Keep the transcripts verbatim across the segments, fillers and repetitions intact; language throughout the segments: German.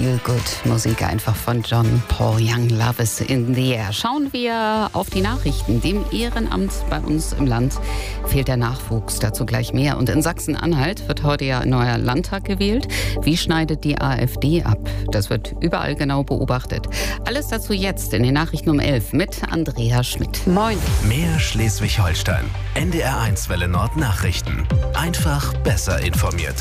Feel-Good-Musik einfach von John Paul Young. Love is in the air. Schauen wir auf die Nachrichten. Dem Ehrenamt bei uns im Land fehlt der Nachwuchs. Dazu gleich mehr. Und in Sachsen-Anhalt wird heute ja ein neuer Landtag gewählt. Wie schneidet die AfD ab? Das wird überall genau beobachtet. Alles dazu jetzt in den Nachrichten um elf mit Andrea Schmidt. Moin. Mehr Schleswig-Holstein. N D R eins Welle Nord Nachrichten. Einfach besser informiert.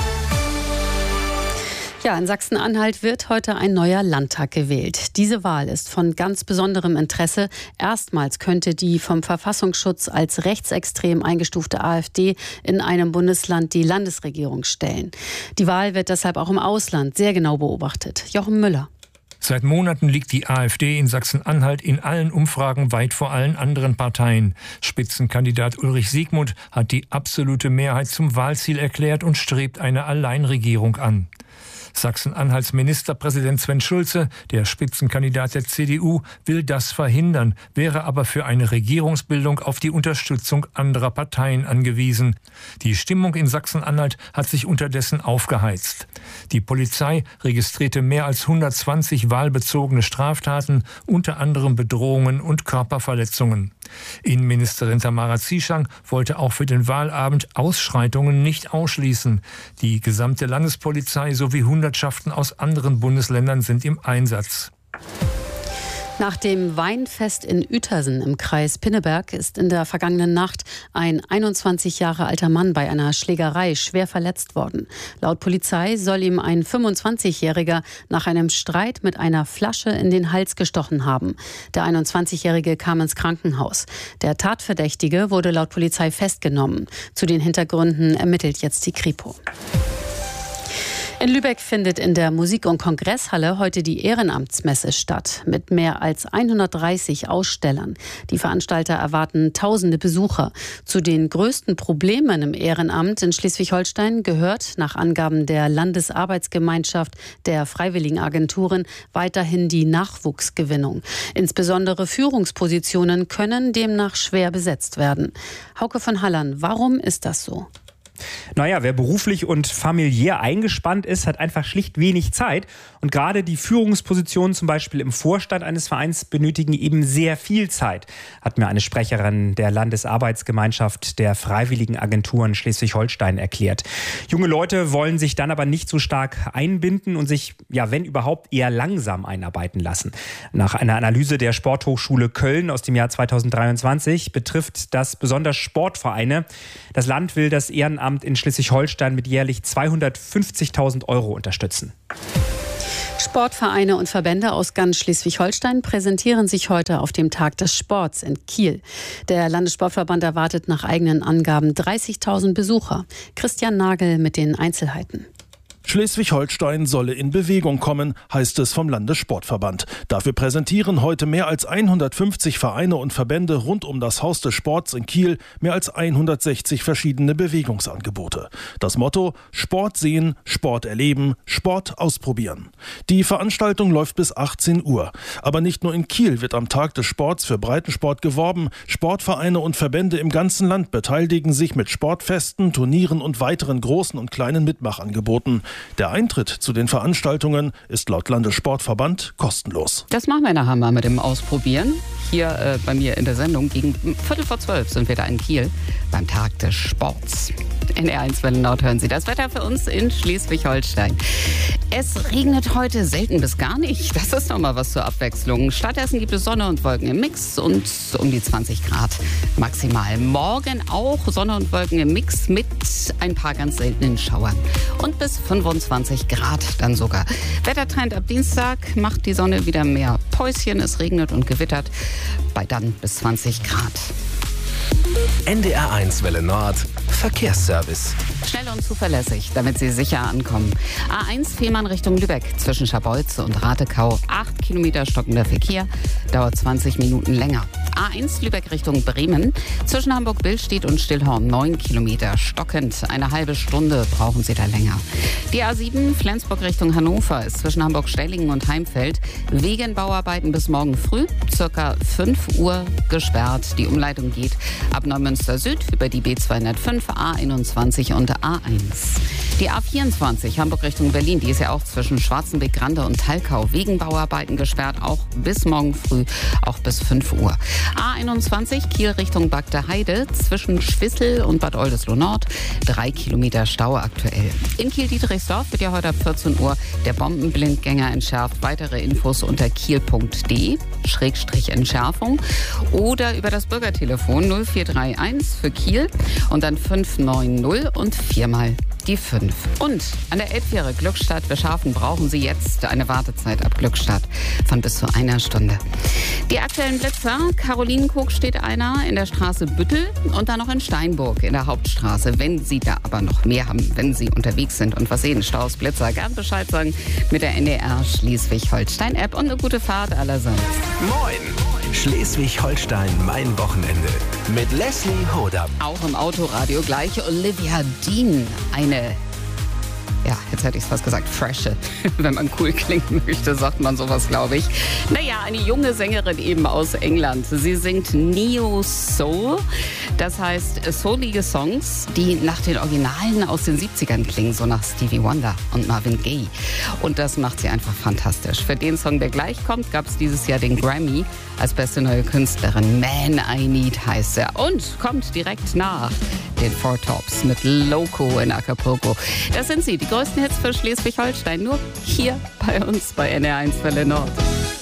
Ja, in Sachsen-Anhalt wird heute ein neuer Landtag gewählt. Diese Wahl ist von ganz besonderem Interesse. Erstmals könnte die vom Verfassungsschutz als rechtsextrem eingestufte AfD in einem Bundesland die Landesregierung stellen. Die Wahl wird deshalb auch im Ausland sehr genau beobachtet. Jochen Müller. Seit Monaten liegt die AfD in Sachsen-Anhalt in allen Umfragen weit vor allen anderen Parteien. Spitzenkandidat Ulrich Siegmund hat die absolute Mehrheit zum Wahlziel erklärt und strebt eine Alleinregierung an. Sachsen-Anhalts Ministerpräsident Sven Schulze, der Spitzenkandidat der C D U, will das verhindern, wäre aber für eine Regierungsbildung auf die Unterstützung anderer Parteien angewiesen. Die Stimmung in Sachsen-Anhalt hat sich unterdessen aufgeheizt. Die Polizei registrierte mehr als hundertzwanzig wahlbezogene Straftaten, unter anderem Bedrohungen und Körperverletzungen. Innenministerin Tamara Zieschang wollte auch für den Wahlabend Ausschreitungen nicht ausschließen. Die gesamte Landespolizei sowie Hundertschaften aus anderen Bundesländern sind im Einsatz. Nach dem Weinfest in Uetersen im Kreis Pinneberg ist in der vergangenen Nacht ein einundzwanzig Jahre alter Mann bei einer Schlägerei schwer verletzt worden. Laut Polizei soll ihm ein fünfundzwanzigjähriger nach einem Streit mit einer Flasche in den Hals gestochen haben. Der einundzwanzigjährige kam ins Krankenhaus. Der Tatverdächtige wurde laut Polizei festgenommen. Zu den Hintergründen ermittelt jetzt die Kripo. In Lübeck findet in der Musik- und Kongresshalle heute die Ehrenamtsmesse statt, mit mehr als hundertdreißig Ausstellern. Die Veranstalter erwarten tausende Besucher. Zu den größten Problemen im Ehrenamt in Schleswig-Holstein gehört nach Angaben der Landesarbeitsgemeinschaft der Freiwilligenagenturen weiterhin die Nachwuchsgewinnung. Insbesondere Führungspositionen können demnach schwer besetzt werden. Hauke von Hallern, warum ist das so? Naja, wer beruflich und familiär eingespannt ist, hat einfach schlicht wenig Zeit. Und gerade die Führungspositionen, zum Beispiel im Vorstand eines Vereins, benötigen eben sehr viel Zeit, hat mir eine Sprecherin der Landesarbeitsgemeinschaft der Freiwilligenagenturen Schleswig-Holstein erklärt. Junge Leute wollen sich dann aber nicht so stark einbinden und sich, ja, wenn überhaupt, eher langsam einarbeiten lassen. Nach einer Analyse der Sporthochschule Köln aus dem Jahr zweitausenddreiundzwanzig betrifft das besonders Sportvereine. Das Land will das Ehrenamt in Schleswig-Holstein mit jährlich zweihundertfünfzigtausend Euro unterstützen. Sportvereine und Verbände aus ganz Schleswig-Holstein präsentieren sich heute auf dem Tag des Sports in Kiel. Der Landessportverband erwartet nach eigenen Angaben dreißigtausend Besucher. Christian Nagel mit den Einzelheiten. Schleswig-Holstein solle in Bewegung kommen, heißt es vom Landessportverband. Dafür präsentieren heute mehr als hundertfünfzig Vereine und Verbände rund um das Haus des Sports in Kiel mehr als hundertsechzig verschiedene Bewegungsangebote. Das Motto: Sport sehen, Sport erleben, Sport ausprobieren. Die Veranstaltung läuft bis achtzehn Uhr. Aber nicht nur in Kiel wird am Tag des Sports für Breitensport geworben. Sportvereine und Verbände im ganzen Land beteiligen sich mit Sportfesten, Turnieren und weiteren großen und kleinen Mitmachangeboten. Der Eintritt zu den Veranstaltungen ist laut Landessportverband kostenlos. Das machen wir nachher mal mit dem Ausprobieren. Hier äh, bei mir in der Sendung. Gegen Viertel vor zwölf sind wir da in Kiel beim Tag des Sports. N R eins Welle Nord hören Sie das Wetter für uns in Schleswig-Holstein. Es regnet heute selten bis gar nicht. Das ist noch mal was zur Abwechslung. Stattdessen gibt es Sonne und Wolken im Mix und um die zwanzig Grad maximal. Morgen auch Sonne und Wolken im Mix mit ein paar ganz seltenen Schauern. Und bis fünfundzwanzig Grad dann sogar. Wettertrend ab Dienstag macht die Sonne wieder mehr Päuschen. Es regnet und gewittert bei dann bis zwanzig Grad. N D R eins Welle Nord Verkehrsservice. Schnell und zuverlässig, damit Sie sicher ankommen. A eins Fehmarn Richtung Lübeck zwischen Scharbeutze und Ratekau. acht Kilometer stockender Verkehr, dauert zwanzig Minuten länger. A eins Lübeck Richtung Bremen zwischen Hamburg-Billstedt und Stillhorn. neun Kilometer stockend. Eine halbe Stunde brauchen Sie da länger. Die A sieben Flensburg Richtung Hannover ist zwischen Hamburg-Stellingen und Heimfeld wegen Bauarbeiten bis morgen früh circa fünf Uhr gesperrt. Die Umleitung geht ab Neumünster Süd über die B zweihundertfünf, A einundzwanzig und A eins. Die A vierundzwanzig Hamburg Richtung Berlin, die ist ja auch zwischen Schwarzenbeck, Grande und Talkau wegen Bauarbeiten gesperrt, auch bis morgen früh, auch bis fünf Uhr. A einundzwanzig Kiel Richtung Bagde Heide zwischen Schwissel und Bad Oldesloe Nord, drei Kilometer Stau aktuell. In Kiel-Dietrichsdorf wird ja heute ab vierzehn Uhr der Bombenblindgänger entschärft. Weitere Infos unter kiel punkt de Schrägstrich Entschärfung oder über das Bürgertelefon null vier drei eins für Kiel und dann fünf neun null und viermal die fünf. Und an der Elbfähre Glückstadt Beschafen brauchen Sie jetzt eine Wartezeit ab Glückstadt von bis zu einer Stunde. Die aktuellen Blitzer: Karolinenkog steht einer in der Straße Büttel und dann noch in Steinburg in der Hauptstraße. Wenn Sie da aber noch mehr haben, wenn Sie unterwegs sind und was sehen, Staus, Blitzer, gern Bescheid sagen mit der N D R Schleswig-Holstein-App und eine gute Fahrt allerseits. Moin! Schleswig-Holstein, mein Wochenende. Mit Leslie Hodam. Auch im Autoradio gleich Olivia Dean. Eine, ja, jetzt hätte ich es fast gesagt, freshe. Wenn man cool klingen möchte, sagt man sowas, glaube ich. Naja, eine junge Sängerin eben aus England. Sie singt Neo Soul. Das heißt, soulige Songs, die nach den Originalen aus den siebzigern klingen, so nach Stevie Wonder und Marvin Gaye. Und das macht sie einfach fantastisch. Für den Song, der gleich kommt, gab es dieses Jahr den Grammy als beste neue Künstlerin. Man I Need heißt er. Und kommt direkt nach den Four Tops mit Loco in Acapulco. Das sind sie, die größten Hits für Schleswig-Holstein, nur hier bei uns bei N R eins Welle Nord.